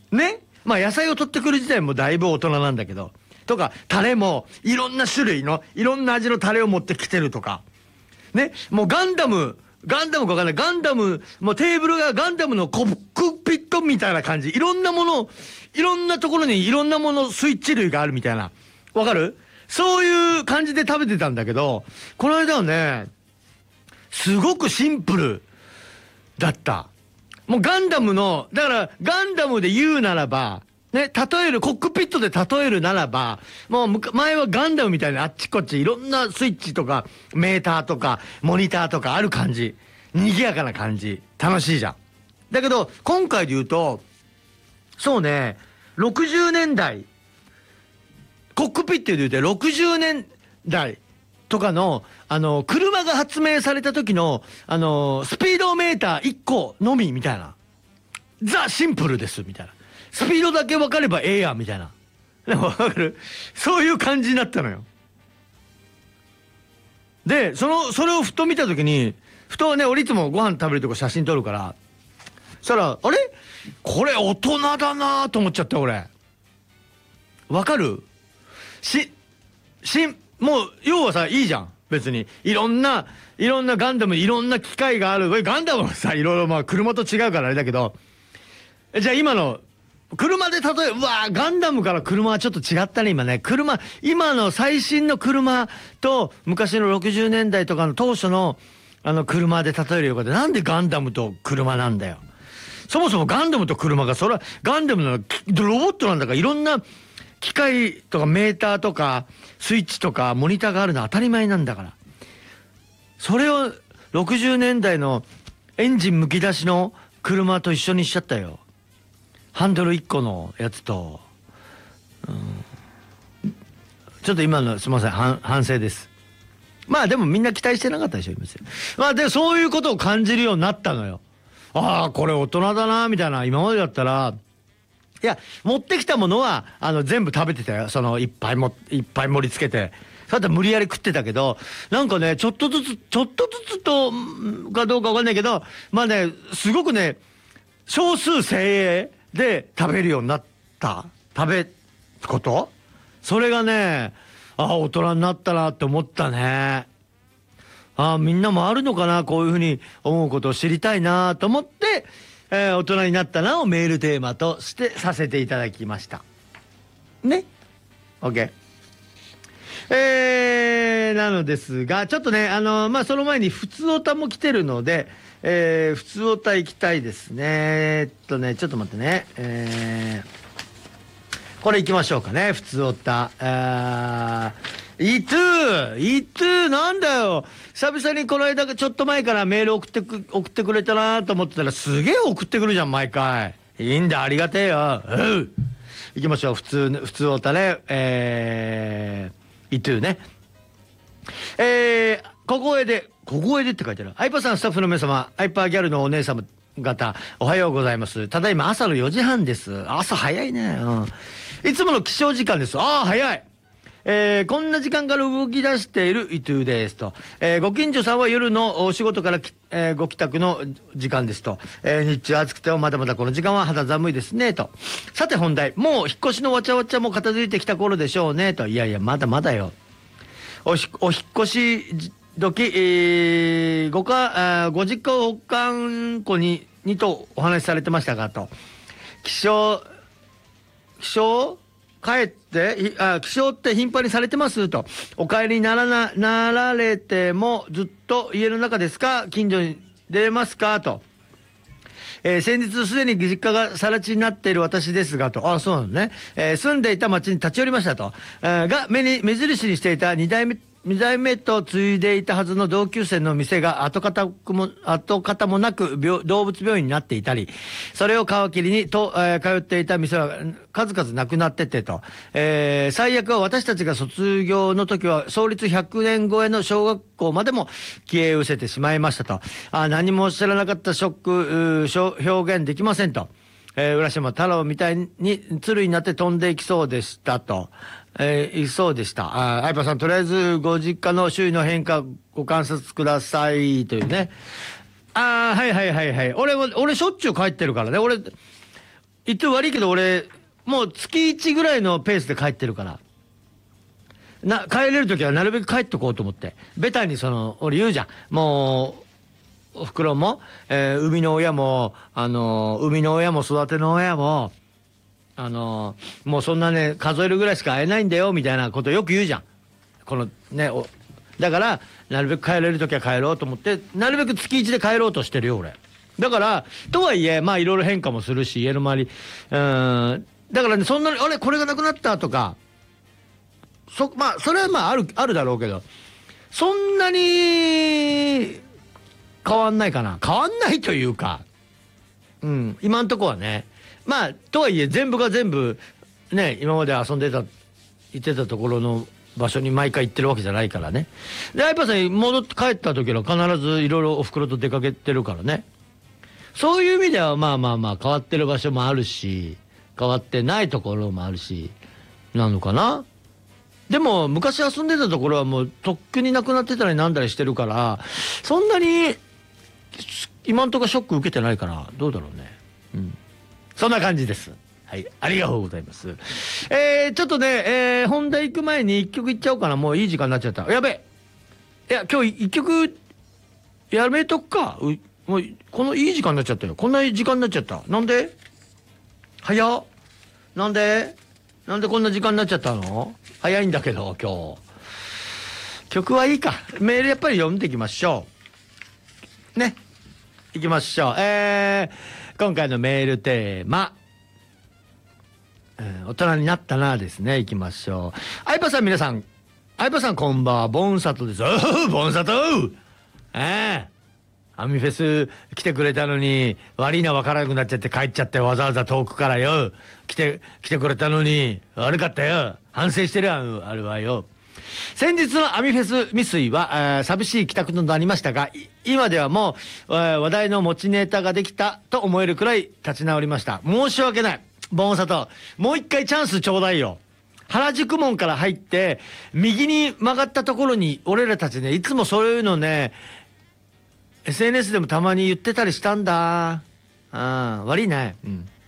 ね、まあ野菜を取ってくる時点もだいぶ大人なんだけど、とかタレもいろんな種類のいろんな味のタレを持ってきてるとかね、もうガンダムか分かんない、ガンダムもうテーブルがガンダムのコックピットみたいな感じ、いろんなもの、いろんなところにいろんなものスイッチ類があるみたいな、わかる？そういう感じで食べてたんだけど、この間はねすごくシンプルだった。もうガンダムの、だからガンダムで言うならばね、例える、コックピットで例えるならば、もう前はガンダムみたいにあっちこっちいろんなスイッチとかメーターとかモニターとかある感じ、賑やかな感じ、楽しいじゃん。だけど今回で言うと、そうね、60年代コックピットで言うて60年代とかの車が発明された時のスピードメーター1個のみみたいな、ザ・シンプルですみたいな、スピードだけ分かればええやんみたいな、分かる？そういう感じになったのよ。でそれをふと見た時に、ふとね、俺いつもご飯食べるとこ写真撮るから、そしたらあれこれ大人だなと思っちゃった。俺分かる？もう要はさ、いいじゃん別に、いろんなガンダム、いろんな機械がある。ガンダムはさ、いろいろまあ車と違うからあれだけど、じゃあ今の車で例え、うわガンダムから車はちょっと違ったね今ね。今の最新の車と昔の60年代とかの当初の車で例えるようで、なんでガンダムと車なんだよ。そもそもガンダムと車が、それはガンダムのロボットなんだから、いろんな機械とかメーターとかスイッチとかモニターがあるのは当たり前なんだから、それを60年代のエンジンむき出しの車と一緒にしちゃったよ。ハンドル1個のやつと、ちょっと今のすいません、反省です。まあでもみんな期待してなかったでしょ今。まあでそういうことを感じるようになったのよ。ああこれ大人だなみたいな。今までだったら、いや持ってきたものは全部食べてたよ。いっぱい盛り付けて、そうやって無理やり食ってたけど、なんかねちょっとずつとかどうかわかんないけど、まあねすごくね少数精鋭で食べるようになったこと、それがね、大人になったなって思ったね。みんなもあるのかな、こういうふうに思うことを知りたいなと思って、大人になったなをメールテーマとしてさせていただきましたね。 OK。なのですが、ちょっとねまあその前に普通オタも来てるので、普通オタ行きたいですね。ちょっと待ってね。これ行きましょうかね、普通オタ。イトゥなんだよ、久々にこの間ちょっと前からメール送ってくれたなと思ってたら、すげえ送ってくるじゃん毎回。いいんだ、ありがてえよ。行きましょう、普通オタね。イトゥね。小声でって書いてある。アイパーさん、スタッフの皆様、アイパーギャルのお姉様方、おはようございます。ただいま朝の4時半です。朝早いね。いつもの起床時間です。早い。こんな時間から動き出しているイトゥですと。ご近所さんは夜のお仕事からご帰宅の時間ですと。日中暑くてもまだまだこの時間は肌寒いですねと。さて本題、もう引っ越しのわちゃわちゃも片付いてきた頃でしょうねと。いやいや、まだまだよ。お引っ越し時、ご実家を保管庫にとお話しされてましたかと。起床帰って起床って頻繁にされてますと。お帰りになられてもずっと家の中ですか、近所に出れますかと。先日すでに実家が更地になっている私ですがと。そうなのね。住んでいた町に立ち寄りましたと。が目印にしていた2代目と継いでいたはずの同級生の店が跡形もなく動物病院になっていたり、それを皮切りに通っていた店は数々なくなっててと。最悪は私たちが卒業の時は創立100年超えの小学校までも消え失せてしまいましたと。何も知らなかったショック表現できませんと。浦島太郎みたいに鶴になって飛んでいきそうでしたと。いそうでした。相葉さん、とりあえずご実家の周囲の変化ご観察くださいというね。はい。俺しょっちゅう帰ってるからね。 言って悪いけど俺、もう月1ぐらいのペースで帰ってるから。帰れるときはなるべく帰っとこうと思って。ベタに俺言うじゃん。もう、お袋も、生みの親も、生みの親も育ての親も、もうそんなね、数えるぐらいしか会えないんだよ、みたいなことよく言うじゃん。このね、だから、なるべく帰れるときは帰ろうと思って、なるべく月1で帰ろうとしてるよ、俺。だから、とはいえ、まあいろいろ変化もするし、家の周り、だからね、そんなに、あれ、これがなくなったとか、まあ、それはまあ、あるだろうけど、そんなに、変わんないかな。変わんないというか、今んとこはね。まあ、とはいえ、全部が全部、ね、今まで行ってたところの場所に毎回行ってるわけじゃないからね。で、相葉さん戻って帰った時は必ずいろいろお袋と出かけてるからね。そういう意味では、まあまあまあ、変わってる場所もあるし、変わってないところもあるし、なのかな。でも、昔遊んでたところはもう、とっくになくなってたりなんだりしてるから、そんなに、今んとこショック受けてないから、どうだろうね。そんな感じです。はい。ありがとうございます。ちょっとね、本題行く前に一曲いっちゃおうかな。もういい時間になっちゃった。やべえ。いや、今日一曲、やめとくか。もう、このいい時間になっちゃったよ。こんな時間になっちゃった。なんで早っ。なんでこんな時間になっちゃったの？早いんだけど、今日。曲はいいか。メールやっぱり読んでいきましょう。ね。いきましょう。今回のメールテーマ。大人になったなですね。いきましょう。相葉さん、皆さん。相葉さん、こんばんは。ボンサトです。ボンサトアミフェス来てくれたのに、悪いな分からなくなっちゃって帰っちゃってわざわざ遠くからよ。来てくれたのに、悪かったよ。反省してるあれはよ。先日のアミフェス未遂は、寂しい帰宅となりましたが、今ではもう、話題の持ちネタができたと思えるくらい立ち直りました。申し訳ない。ボンサト。もう一回チャンスちょうだいよ。原宿門から入って、右に曲がったところに、俺らたちね、いつもそういうのね、SNS でもたまに言ってたりしたんだ。悪いね。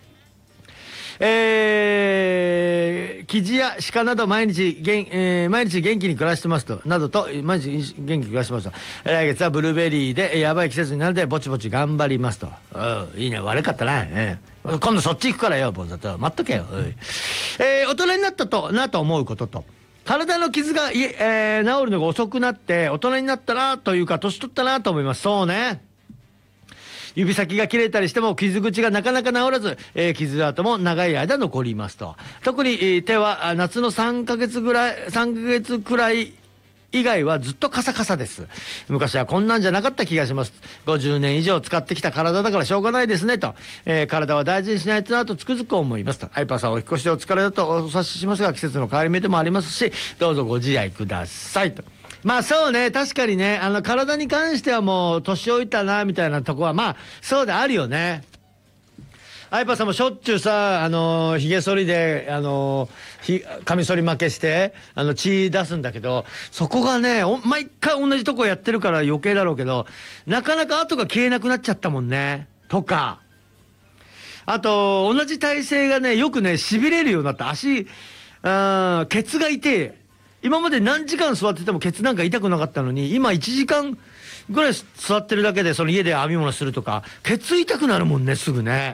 キジや鹿など毎日元気に暮らしてますと、毎日元気に暮らしてますと。来月はブルーベリーでやばい季節になるので、ぼちぼち頑張りますと。いいね、悪かったな。今度そっち行くからよ、ボンザと。待っとけよ。大人になったなと思うことと。体の傷が治るのが遅くなって大人になったなというか年取ったなと思います。そうね。指先が切れたりしても傷口がなかなか治らず、傷跡も長い間残りますと。特に、手は夏の3ヶ月くらい以外はずっとカサカサです。昔はこんなんじゃなかった気がします。50年以上使ってきた体だからしょうがないですねと。体は大事にしないとなとつくづく思いますと。ハイパーさんお引っ越しでお疲れだとお察ししますが、季節の変わり目でもありますし、どうぞご自愛くださいと。まあそうね、確かにね、体に関してはもう年老いたなみたいなとこはまあそうであるよね。アイパーさんもしょっちゅうさ、髭剃りで、カミソリ負けして、血出すんだけど、そこがね、毎回同じとこやってるから余計だろうけど、なかなか跡が消えなくなっちゃったもんね。とか。あと、同じ体勢がね、よくね、痺れるようになった。ケツが痛い。今まで何時間座っててもケツなんか痛くなかったのに、今1時間ぐらい座ってるだけで、その家で編み物するとか、ケツ痛くなるもんね、すぐね。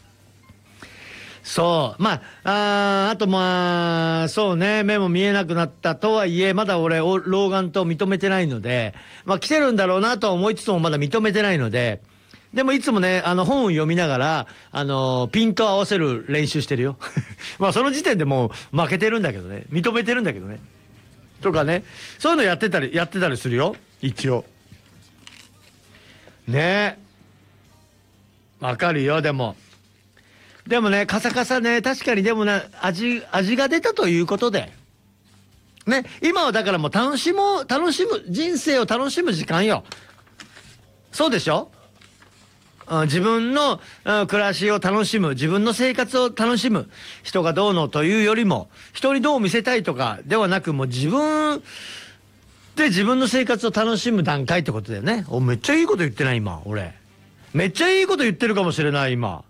そう。まあ、あとまあ、そうね、目も見えなくなったとはいえ、まだ俺、老眼と認めてないので、まあ来てるんだろうなとは思いつつもまだ認めてないので、でもいつもね、本を読みながら、ピント合わせる練習してるよ。まあその時点でもう負けてるんだけどね。認めてるんだけどね。とかね。そういうのやってたりするよ。一応。ねえ。わかるよ、でも。でもね、カサカサね、確かにでもね、味が出たということで。ね、今はだからもう人生を楽しむ時間よ。そうでしょ？自分の暮らしを楽しむ、自分の生活を楽しむ、人がどうのというよりも、人にどう見せたいとかではなく、もう自分で自分の生活を楽しむ段階ってことだよね。めっちゃいいこと言ってない今、俺。めっちゃいいこと言ってるかもしれない今。